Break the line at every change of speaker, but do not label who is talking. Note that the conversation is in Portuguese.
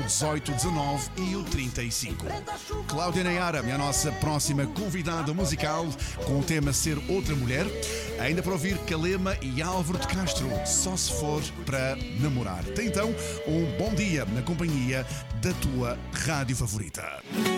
18, 19 e o 35. Cláudia Nayara é a nossa próxima convidada musical, com o tema Ser Outra Mulher. Ainda para ouvir Calema e Álvaro de Castro, Só Se For Para Namorar. Tem então um bom dia na companhia da tua rádio favorita.